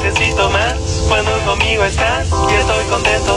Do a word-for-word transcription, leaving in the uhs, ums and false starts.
necesito más cuando conmigo estás y estoy contento